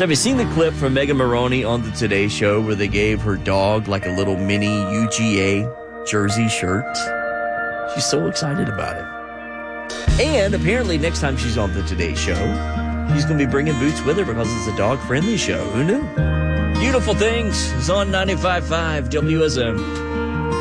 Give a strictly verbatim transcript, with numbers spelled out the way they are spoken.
So have you seen the clip from Megan Maroney on the Today Show where they gave her dog like a little mini U G A jersey shirt? She's so excited about it. And apparently next time she's on the Today Show, she's going to be bringing Boots with her because it's a dog-friendly show. Who knew? Beautiful Things is on ninety-five point five W S M.